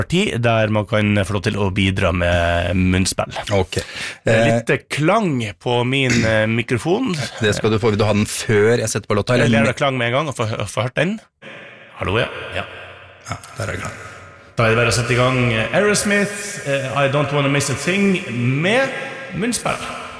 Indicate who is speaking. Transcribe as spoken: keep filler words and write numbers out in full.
Speaker 1: parti der man kan få lov til å bidra med munnspill.
Speaker 2: Ok.
Speaker 1: Eh, Litt klang på min eh, mikrofon.
Speaker 2: Det skal du få. Vil du ha den før jeg setter på låta?
Speaker 1: Jeg
Speaker 2: Eller?
Speaker 1: lærer klang med en gang og få, få hørt den. Hallo, ja. ja.
Speaker 2: Ja, der er det klar.
Speaker 1: Da er det bare å sette i gang Aerosmith, eh, I Don't Wanna Miss a Thing med munnspill.